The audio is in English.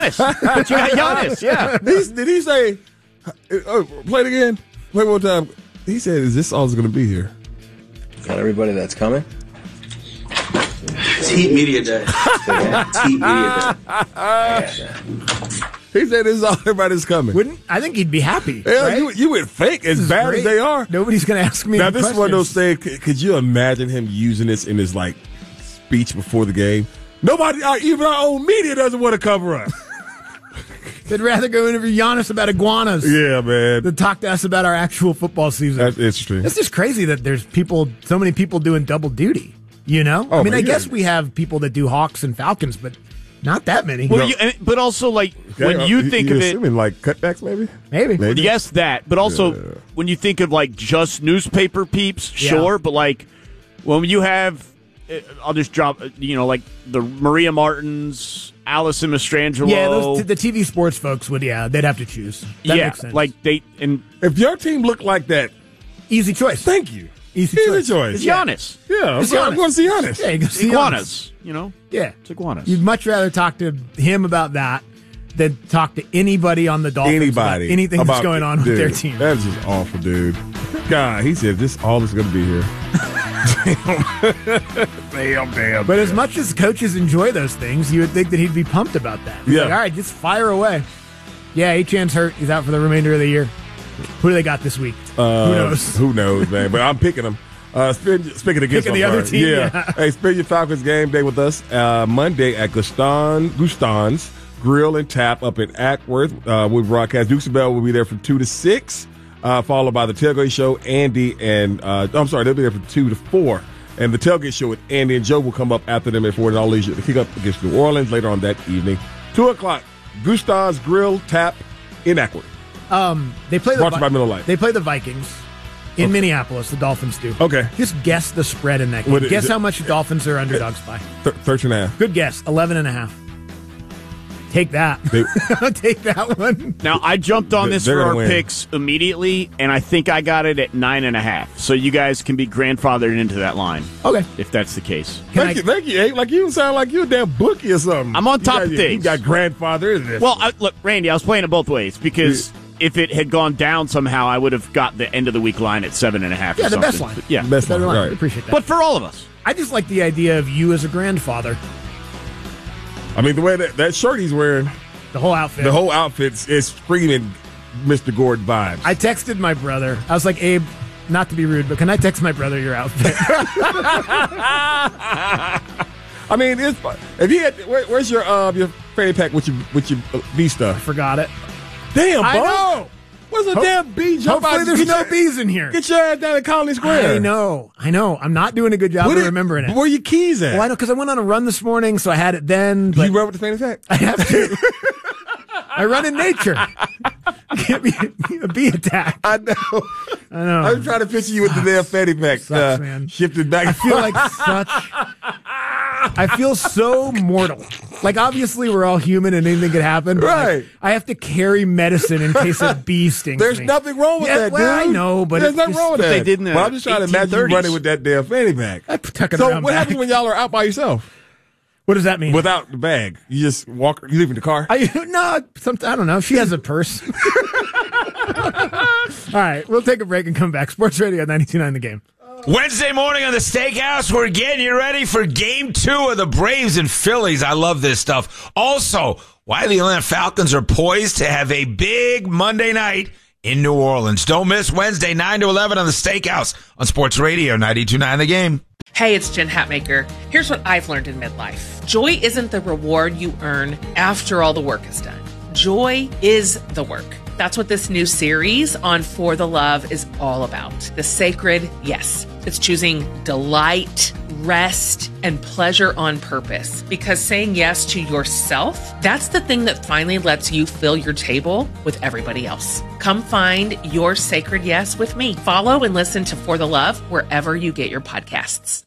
But you got Giannis, yeah. Did he say, play it again? Play one time. He said, is this all that's going to be here? Got everybody that's coming? It's Heat Media Day. It's Heat Media Day. He said, this is all everybody's coming. I think he'd be happy. Yeah, right? you would think as bad great. as they are. Nobody's going to ask me. Now, any this is one of those questions. things. Could you imagine him using this in his speech before the game? Nobody, even our own media, doesn't want to cover us. They'd rather go interview Giannis about iguanas. Yeah, man. Than talk to us about our actual football season. That's interesting. It's just crazy that there's so many people doing double duty. You know, Oh, I mean, man, I guess we have people that do Hawks and Falcons, but not that many. Well, but also, when you think of it, assuming cutbacks, maybe. Maybe. Yes, that. But also, when you think of just newspaper peeps, sure. But when you have, I'll just drop, the Maria Martins, Allison Mastrangelo. Yeah, the TV sports folks would. Yeah, they'd have to choose. That makes sense. If your team looked like that, easy choice. Thank you. Easy choice. It's Giannis. Yeah, It's I'm going to see Giannis. Yeah, you go see Iguanas. Yeah, it's iguanas. You'd much rather talk to him about that than talk to anybody on the Dolphins about anything that's going on with their team. That's just awful, dude. God, he said this all is going to be here. Damn. But as much as coaches enjoy those things, you would think that he'd be pumped about that. He's Yeah. like, all right, just fire away. Yeah, Achan's hurt. He's out for the remainder of the year. Who do they got this week? Who knows? Who knows, man? But I'm picking them. Speaking against the other team. Yeah. Hey, spend your Falcons game day with us Monday at Gustan's Grill and Tap up in Ackworth. We'll broadcast. Dukes and Bell will be there from 2 to 6, followed by the Tailgate Show. Andy and they'll be there from 2 to 4. And the Tailgate Show with Andy and Joe will come up after them at 4, and all leisure to kick up against New Orleans later on that evening. 2 o'clock, Gustan's Grill Tap in Ackworth. They play Brought to you by Miller Lite. They play the Vikings in Minneapolis. The Dolphins do. Okay. Just guess the spread in that game. Guess how much the Dolphins are underdogs by. 13.5. Good guess. 11.5. Take that. Take that one. Now, I jumped on this They're for gonna our win. picks immediately, and I think I got it at 9.5. So you guys can be grandfathered into that line. Okay. If that's the case. Thank you, Abe. Like you sound like you a damn bookie or something. I'm on top of things. You got grandfather in this. Well, look, Randy, I was playing it both ways because if it had gone down somehow, I would have got the end of the week line at 7.5. Yeah, the best line. Yeah, best line. Line. Right. I appreciate that. But for all of us, I just like the idea of you as a grandfather. I mean, the way that shirt he's wearing, The whole outfit. the whole outfit is screaming Mr. Gordon vibes. I texted my brother. I was like, Abe, not to be rude, but can I text my brother your outfit? I mean, if he had, where's your fanny pack with your bee stuff? Forgot it. Damn, I bro. know. What's a damn bee jump Hopefully out? there's no bees in here. Get your ass down at Colony Square. I know. I'm not doing a good job of remembering it. Where your keys at? Well, I know, because I went on a run this morning, so I had it then. But you run with the fanny pack? I have to. I run in nature. Can't be a bee attack. I know. I'm trying to picture you with the damn fanny pack. Sucks, man. Shifted back. I feel like I feel so mortal. Like, obviously, we're all human and anything could happen. But Right. I have to carry medicine in case a bee stings There's me. nothing wrong with that, well, dude. I know, but there's it's nothing just wrong with what that. they did in the Well, I'm just trying to imagine you 1830s. running with that damn fanny pack. I tuck it So around what back. happens when y'all are out by yourself What does that mean? without the bag? You just walk. You leave in the car. I don't know. She has a purse. All right, we'll take a break and come back. Sports Radio 92.9 The Game. Wednesday morning on the Steakhouse, we're getting you ready for Game 2 of the Braves and Phillies. I love this stuff. Also, why the Atlanta Falcons are poised to have a big Monday night in New Orleans. Don't miss Wednesday, 9 to 11 on the Steakhouse on Sports Radio 92.9 The Game. Hey, it's Jen Hatmaker. Here's what I've learned in midlife. Joy isn't the reward you earn after all the work is done. Joy is the work. That's what this new series on For the Love is all about. The sacred yes. It's choosing delight, rest, and pleasure on purpose. Because saying yes to yourself, that's the thing that finally lets you fill your table with everybody else. Come find your sacred yes with me. Follow and listen to For the Love wherever you get your podcasts.